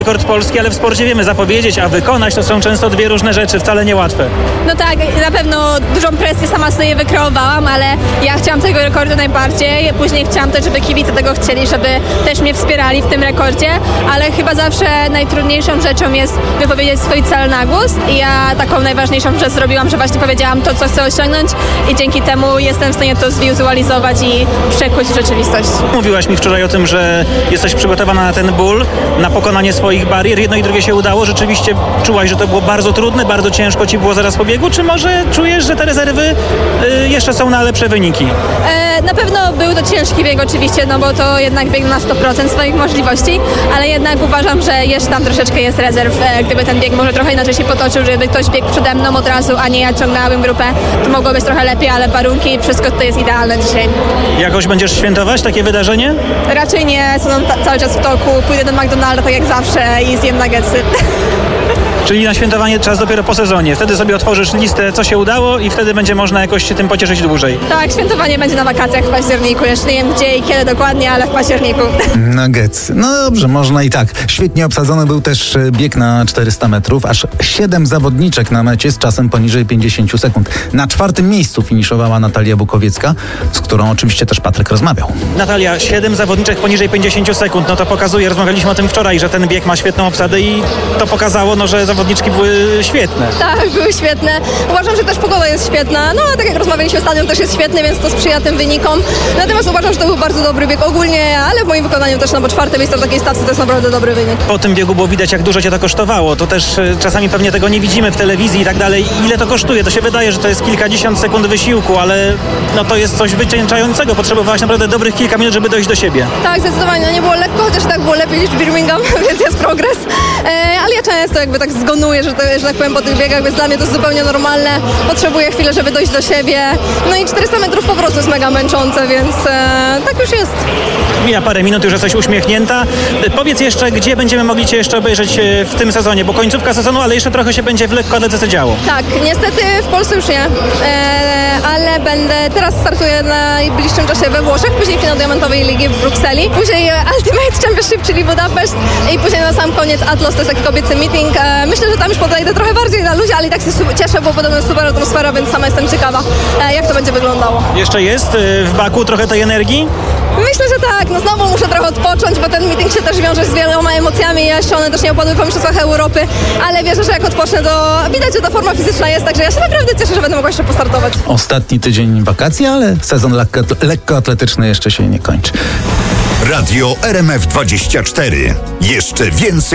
Rekord polski, ale w sporcie wiemy, zapowiedzieć, a wykonać to są często dwie różne rzeczy, wcale niełatwe. No tak, na pewno dużą presję sama sobie wykreowałam, ale ja chciałam tego rekordu najbardziej. Później chciałam też, żeby kibice tego chcieli, żeby też mnie wspierali w tym rekordzie, ale chyba zawsze najtrudniejszą rzeczą jest wypowiedzieć swój cel na głos i ja taką najważniejszą rzecz zrobiłam, że właśnie powiedziałam to, co chcę osiągnąć i dzięki temu jestem w stanie to zwizualizować i przekuć w rzeczywistość. Mówiłaś mi wczoraj o tym, że jesteś przygotowana na ten ból, na pokonanie swoich barier. Jedno i drugie się udało. Rzeczywiście czułaś, że to było bardzo trudne, bardzo ciężko ci było zaraz po biegu, czy może czujesz, że te rezerwy jeszcze są na lepsze wyniki? Na pewno był to ciężki bieg oczywiście, no bo to jednak bieg na 100% swoich możliwości, ale jednak uważam, że jeszcze tam troszeczkę jest rezerw. Gdyby ten bieg może trochę inaczej się potoczył, żeby ktoś biegł przede mną od razu, a nie ja ciągnęłabym grupę, to mogło być trochę lepiej, ale warunki, wszystko tutaj jest idealne dzisiaj. Jakoś będziesz świętować takie wydarzenie? Raczej nie, są cały czas w toku, pójdę do McDonalda tak jak zawsze i zjem nuggetsy. Czyli na świętowanie czas dopiero po sezonie. Wtedy sobie otworzysz listę, co się udało i wtedy będzie można jakoś się tym pocieszyć dłużej. Tak, świętowanie będzie na wakacjach w październiku. Jeszcze nie wiem gdzie i kiedy dokładnie, ale w październiku. Nuggets. No dobrze, można i tak. Świetnie obsadzony był też bieg na 400 metrów. Aż 7 zawodniczek na mecie z czasem poniżej 50 sekund. Na 4. miejscu finiszowała Natalia Bukowiecka, z którą oczywiście też Patryk rozmawiał. Natalia, 7 zawodniczek poniżej 50 sekund. No to pokazuje, rozmawialiśmy o tym wczoraj, że ten bieg ma świetną obsadę i to pokazało, no, że zawodniczki były świetne. Tak, były świetne. Uważam, że też pogoda jest świetna. No a tak jak rozmawialiśmy, stadion też jest świetny, więc to sprzyja tym wynikom. Natomiast uważam, że to był bardzo dobry bieg ogólnie, ale w moim wykonaniu też, no bo 4. miejsce w takiej stawce to jest naprawdę dobry wynik. Po tym biegu było widać, jak dużo cię to kosztowało. To też czasami pewnie tego nie widzimy w telewizji i tak dalej. Ile to kosztuje? To się wydaje, że to jest kilkadziesiąt sekund wysiłku, ale no to jest coś wycieńczającego. Potrzebowałaś naprawdę dobrych kilka minut, żeby dojść do siebie. Tak, zdecydowanie. No nie było lekko, chociaż tak było lepiej niż w Birmingham, więc jest progres. Ale ja często jakby tak zgonuję, że tak powiem, po tych biegach, więc dla mnie to jest zupełnie normalne. Potrzebuję chwilę, żeby dojść do siebie. No i 400 metrów po prostu jest mega męczące, więc tak już jest. Mija parę minut, już jesteś uśmiechnięta. Powiedz jeszcze, gdzie będziemy mogli cię jeszcze obejrzeć w tym sezonie, bo końcówka sezonu, ale jeszcze trochę się będzie w lekkoatletyce działo. Tak, niestety w Polsce już nie, ale teraz startuję na najbliższym czasie we Włoszech, później finał Diamentowej Ligi w Brukseli, później Ultimate Championship, czyli Budapeszt i później na sam koniec Atlas, to jest taki kobiecy meeting. Myślę, że tam już podejdę trochę bardziej na luzie, ale i tak się cieszę, bo podobno jest super atmosfera, więc sama jestem ciekawa, jak to będzie wyglądało. Jeszcze jest w Baku trochę tej energii? Myślę, że tak. No znowu muszę trochę odpocząć, bo ten meeting się też wiąże z wieloma emocjami. Jeszcze one też nie opadły po mistrzostwach Europy, ale wierzę, że jak odpocznę, to widać, że ta forma fizyczna jest, także ja się naprawdę cieszę, że będę mogła jeszcze postartować. Ostatni tydzień wakacji, ale sezon lekkoatletyczny jeszcze się nie kończy. Radio RMF24. Jeszcze więcej